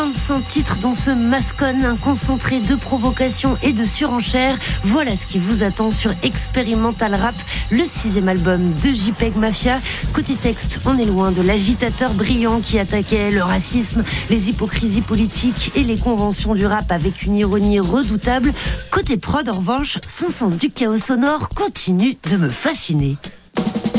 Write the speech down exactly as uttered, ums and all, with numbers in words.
vingt-cinq titres dont ce Mascone, un concentré de provocation et de surenchère. Voilà ce qui vous attend sur Expérimental Rap, le sixième album de JPEG Mafia. Côté texte, on est loin de l'agitateur brillant qui attaquait le racisme, les hypocrisies politiques et les conventions du rap avec une ironie redoutable. Côté prod, en revanche, son sens du chaos sonore continue de me fasciner.